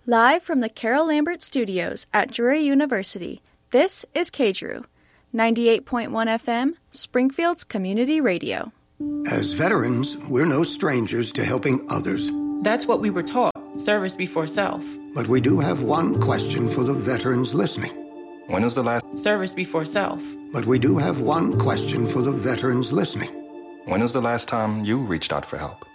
Live from the Carol Lambert Studios at Drury University, this is KDRU, 98.1 FM, Springfield's community radio. As veterans, we're no strangers to helping others. That's what we were taught, service before self. But we do have one question for the veterans listening. When was the last... Service before self. But we do have one question for the veterans listening. When was the last time you reached out for help?